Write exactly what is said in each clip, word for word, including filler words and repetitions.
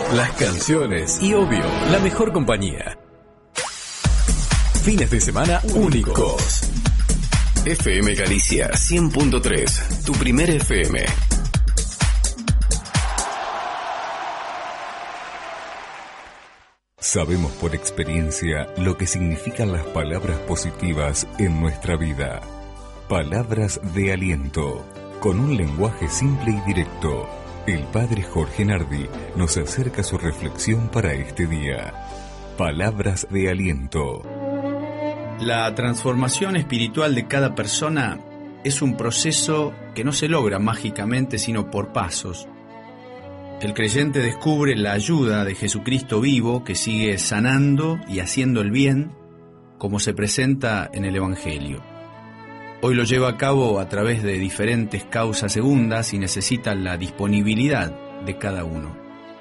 las canciones y, obvio, la mejor compañía. Fines de semana únicos. F M Galicia cien punto tres, tu primer F M. Sabemos por experiencia lo que significan las palabras positivas en nuestra vida. Palabras de aliento, con un lenguaje simple y directo. El padre Jorge Nardi nos acerca su reflexión para este día. Palabras de aliento. La transformación espiritual de cada persona es un proceso que no se logra mágicamente, sino por pasos. El creyente descubre la ayuda de Jesucristo vivo que sigue sanando y haciendo el bien, como se presenta en el Evangelio. Hoy lo lleva a cabo a través de diferentes causas segundas y necesita la disponibilidad de cada uno.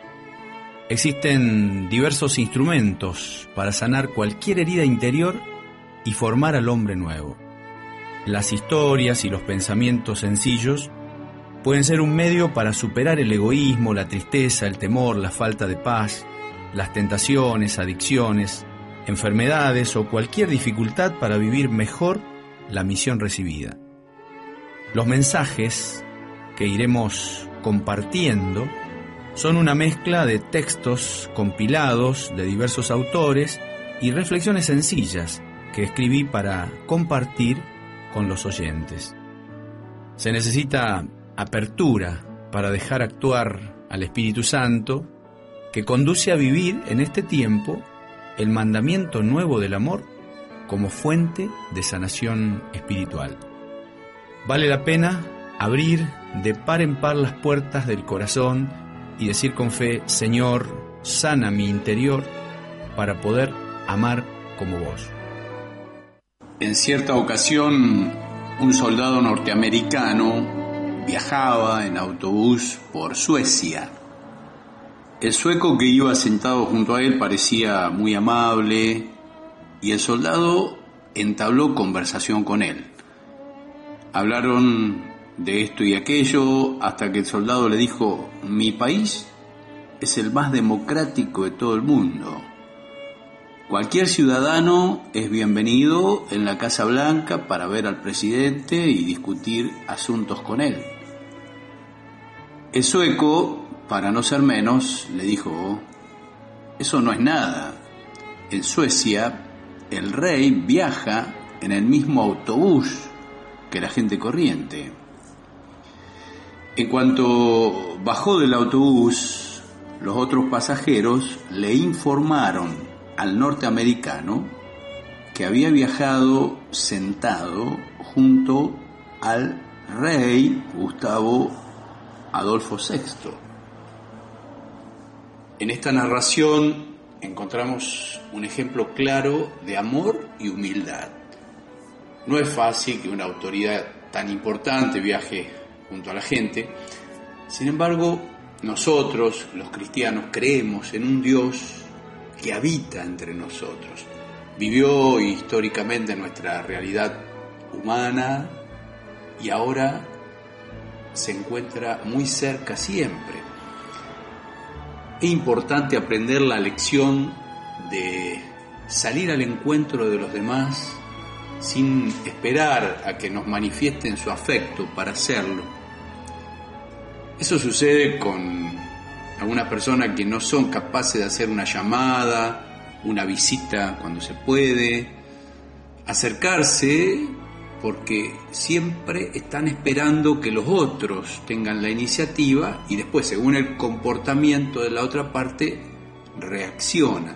Existen diversos instrumentos para sanar cualquier herida interior y formar al hombre nuevo. Las historias y los pensamientos sencillos pueden ser un medio para superar el egoísmo, la tristeza, el temor, la falta de paz, las tentaciones, adicciones, enfermedades o cualquier dificultad para vivir mejor la misión recibida. Los mensajes que iremos compartiendo son una mezcla de textos compilados de diversos autores y reflexiones sencillas que escribí para compartir con los oyentes. Se necesita apertura para dejar actuar al Espíritu Santo, que conduce a vivir en este tiempo el mandamiento nuevo del amor como fuente de sanación espiritual. Vale la pena abrir de par en par las puertas del corazón y decir con fe: Señor, sana mi interior para poder amar como vos. En cierta ocasión, un soldado norteamericano viajaba en autobús por Suecia. El sueco que iba sentado junto a él parecía muy amable y el soldado entabló conversación con él. Hablaron de esto y aquello hasta que el soldado le dijo: mi país es el más democrático de todo el mundo. Cualquier ciudadano es bienvenido en la Casa Blanca para ver al presidente y discutir asuntos con él. El sueco, para no ser menos, le dijo: eso no es nada. En Suecia, el rey viaja en el mismo autobús que la gente corriente. En cuanto bajó del autobús, los otros pasajeros le informaron al norteamericano que había viajado sentado junto al rey Gustavo Adolfo sexto. En esta narración encontramos un ejemplo claro de amor y humildad. No es fácil que una autoridad tan importante viaje junto a la gente. Sin embargo, nosotros, los cristianos, creemos en un Dios que habita entre nosotros. Vivió históricamente en nuestra realidad humana y ahora se encuentra muy cerca siempre. Es importante aprender la lección de salir al encuentro de los demás sin esperar a que nos manifiesten su afecto para hacerlo. Eso sucede con algunas personas que no son capaces de hacer una llamada, una visita cuando se puede, acercarse porque siempre están esperando que los otros tengan la iniciativa y después, según el comportamiento de la otra parte, reaccionan.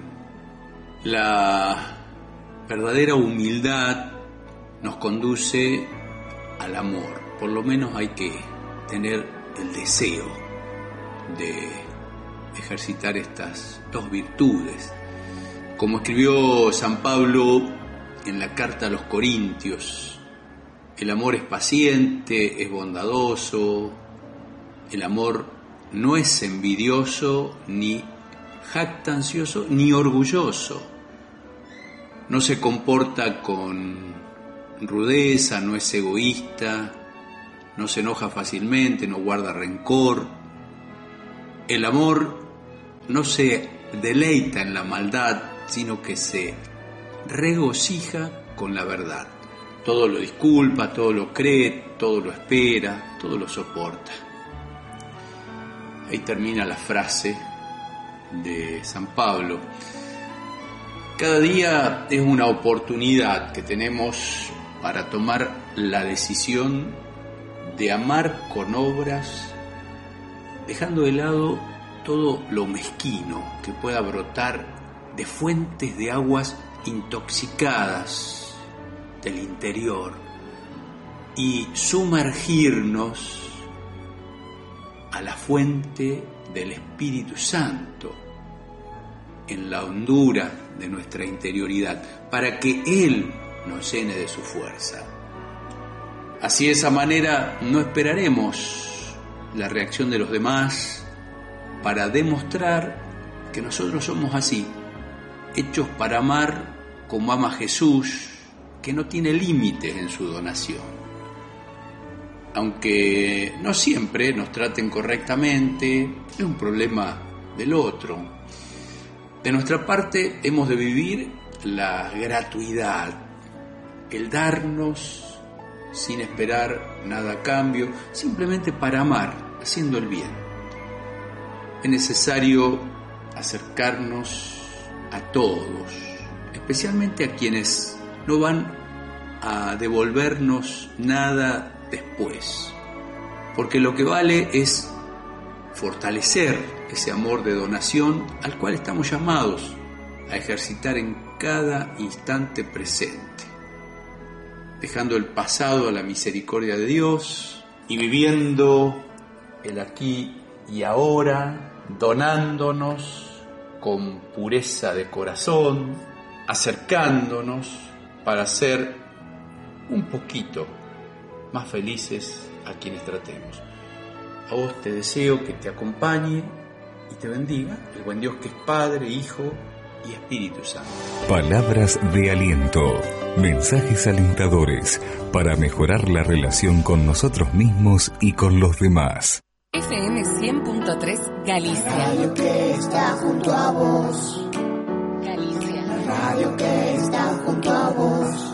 La verdadera humildad nos conduce al amor. Por lo menos hay que tener el deseo de ejercitar estas dos virtudes. Como escribió San Pablo en la carta a los Corintios, el amor es paciente, es bondadoso, el amor no es envidioso, ni jactancioso, ni orgulloso. No se comporta con rudeza, no es egoísta, no se enoja fácilmente, no guarda rencor. El amor no se deleita en la maldad, sino que se regocija con la verdad. Todo lo disculpa, todo lo cree, todo lo espera, todo lo soporta. Ahí termina la frase de San Pablo. Cada día es una oportunidad que tenemos para tomar la decisión de amar con obras, dejando de lado todo lo mezquino que pueda brotar de fuentes de aguas intoxicadas del interior y sumergirnos a la fuente del Espíritu Santo en la hondura de nuestra interioridad, para que Él nos llene de su fuerza. Así, de esa manera, no esperaremos la reacción de los demás para demostrar que nosotros somos así, hechos para amar como ama Jesús, que no tiene límites en su donación. Aunque no siempre nos traten correctamente, es un problema del otro. De nuestra parte hemos de vivir la gratuidad, el darnos sin esperar nada a cambio, simplemente para amar, haciendo el bien. Es necesario acercarnos a todos, especialmente a quienes no van a devolvernos nada después, porque lo que vale es fortalecer ese amor de donación al cual estamos llamados a ejercitar en cada instante presente, dejando el pasado a la misericordia de Dios y viviendo el aquí y ahora, donándonos con pureza de corazón, acercándonos para ser un poquito más felices a quienes tratemos. A vos te deseo que te acompañe y te bendiga el buen Dios que es Padre, Hijo y Espíritu Santo. Palabras de aliento, mensajes alentadores para mejorar la relación con nosotros mismos y con los demás. F M cien punto tres Galicia. Radio que está junto a vos. Galicia. Radio que está junto a vos.